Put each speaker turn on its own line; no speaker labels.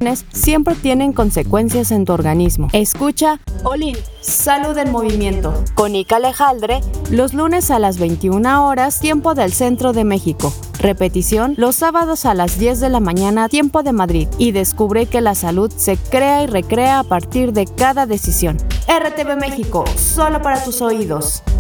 siempre tienen consecuencias en tu organismo. Escucha Olin, Salud en Movimiento, con Ica Alejandre, los lunes a las 21 horas, tiempo del Centro de México. Repetición, los sábados a las 10 de la mañana, tiempo de Madrid. Y descubre que la salud se crea y recrea a partir de cada decisión. RTV México, solo para tus oídos.